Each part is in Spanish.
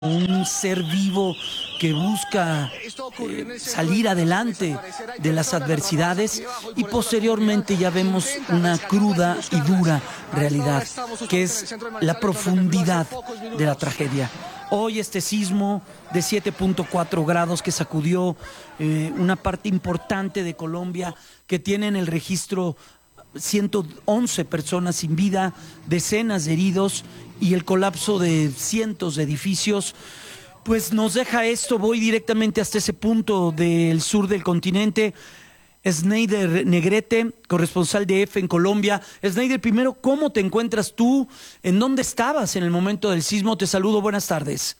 un ser vivo que busca salir adelante de las adversidades, y posteriormente ya vemos una cruda y dura realidad, que es la profundidad de la tragedia. Hoy este sismo de 7.4 grados que sacudió una parte importante de Colombia, que tiene en el registro 111 personas sin vida, decenas de heridos y el colapso de cientos de edificios, pues nos deja esto. Voy directamente hasta ese punto del sur del continente. Snyder Negrete, corresponsal de EFE en Colombia. Snyder, primero, ¿cómo te encuentras tú? ¿En dónde estabas en el momento del sismo? Te saludo, buenas tardes.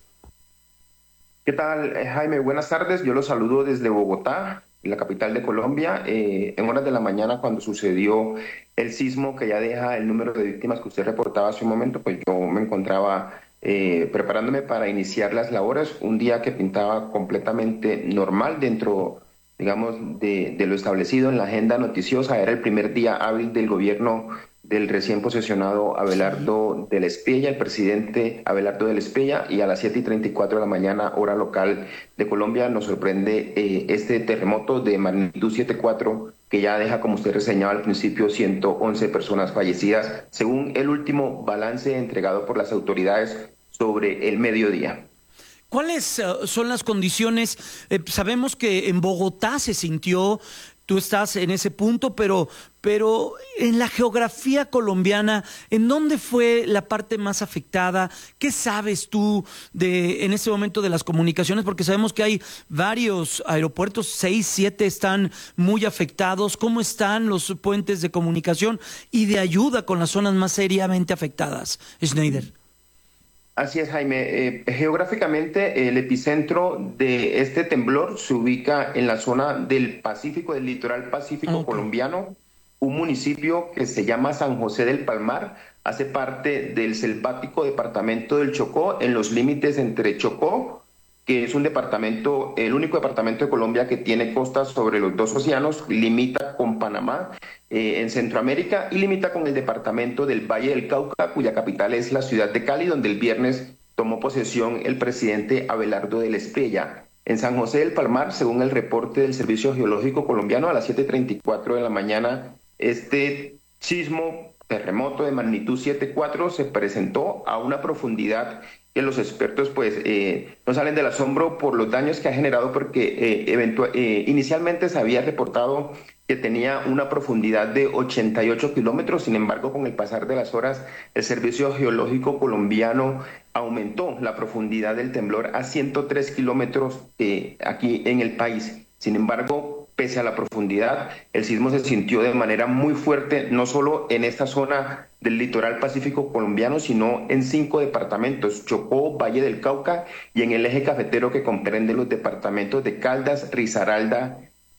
¿Qué tal, Jaime? Buenas tardes. Yo los saludo desde Bogotá, la capital de Colombia, en horas de la mañana cuando sucedió el sismo que ya deja el número de víctimas que usted reportaba hace un momento. Pues yo me encontraba preparándome para iniciar las labores, un día que pintaba completamente normal dentro, digamos, de lo establecido en la agenda noticiosa. Era el primer día hábil del gobierno del recién posesionado Abelardo del Espriella, el presidente Abelardo del Espriella, y a las 7:34 de la mañana, hora local de Colombia, nos sorprende este terremoto de magnitud 7.4 que ya deja, como usted reseñaba al principio, 111 personas fallecidas, según el último balance entregado por las autoridades sobre el mediodía. ¿Cuáles son las condiciones? Sabemos que en Bogotá se sintió, tú estás en ese punto, pero en la geografía colombiana, ¿en dónde fue la parte más afectada? ¿Qué sabes tú en ese momento de las comunicaciones? Porque sabemos que hay varios aeropuertos, 6, 7 están muy afectados. ¿Cómo están los puentes de comunicación y de ayuda con las zonas más seriamente afectadas, Snyder? Así es, Jaime. Geográficamente, el epicentro de este temblor se ubica en la zona del Pacífico, del litoral pacífico colombiano, un municipio que se llama San José del Palmar. Hace parte del selvático departamento del Chocó, en los límites entre Chocó, que es un departamento, el único departamento de Colombia que tiene costas sobre los dos océanos, limita con Panamá en Centroamérica, y limita con el departamento del Valle del Cauca, cuya capital es la ciudad de Cali, donde el viernes tomó posesión el presidente Abelardo del Espriella. En San José del Palmar, según el reporte del Servicio Geológico Colombiano, a las 7:34 de la mañana, este sismo, terremoto de magnitud 7.4, se presentó a una profundidad que los expertos pues no salen del asombro por los daños que ha generado, porque inicialmente se había reportado que tenía una profundidad de 88 kilómetros. Sin embargo, con el pasar de las horas, el Servicio Geológico Colombiano aumentó la profundidad del temblor a 103 kilómetros aquí en el país. Sin embargo, pese a la profundidad, el sismo se sintió de manera muy fuerte, no solo en esta zona del litoral pacífico colombiano, sino en 5 departamentos: Chocó, Valle del Cauca, y en el eje cafetero, que comprende los departamentos de Caldas, Risaralda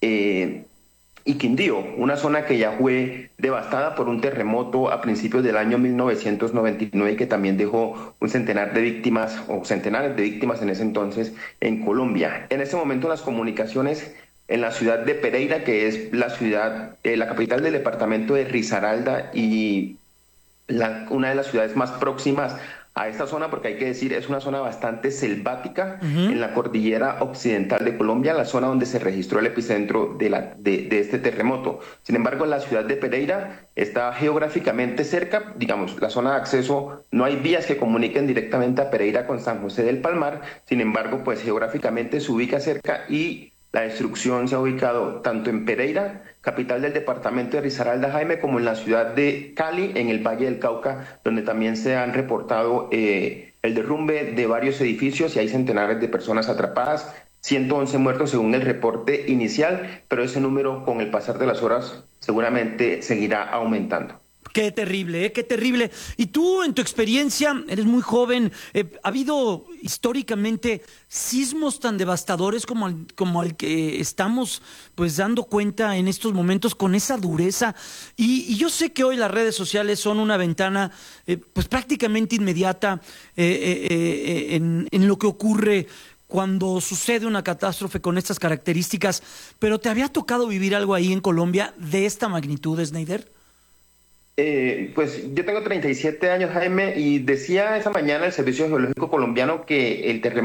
y Quindío, una zona que ya fue devastada por un terremoto a principios del año 1999, que también dejó un centenar de víctimas, o centenares de víctimas en ese entonces, en Colombia. En ese momento las comunicaciones en la ciudad de Pereira, que es la ciudad, la capital del departamento de Risaralda, y una de las ciudades más próximas a esta zona, porque hay que decir, es una zona bastante selvática en la cordillera occidental de Colombia, la zona donde se registró el epicentro de este terremoto. Sin embargo, la ciudad de Pereira está geográficamente cerca, digamos, la zona de acceso, no hay vías que comuniquen directamente a Pereira con San José del Palmar. Sin embargo, pues geográficamente se ubica cerca, y la destrucción se ha ubicado tanto en Pereira, capital del departamento de Risaralda, Jaime, como en la ciudad de Cali, en el Valle del Cauca, donde también se han reportado el derrumbe de varios edificios y hay centenares de personas atrapadas, 111 muertos según el reporte inicial, pero ese número, con el pasar de las horas, seguramente seguirá aumentando. Qué terrible, qué terrible. Y tú, en tu experiencia, eres muy joven, ¿ha habido históricamente sismos tan devastadores como el que estamos pues dando cuenta en estos momentos, con esa dureza? Y yo sé que hoy las redes sociales son una ventana pues prácticamente inmediata en lo que ocurre cuando sucede una catástrofe con estas características, pero ¿te había tocado vivir algo ahí en Colombia de esta magnitud, Snyder? Pues yo tengo 37 años, Jaime, y decía esa mañana el Servicio Geológico Colombiano que el terremoto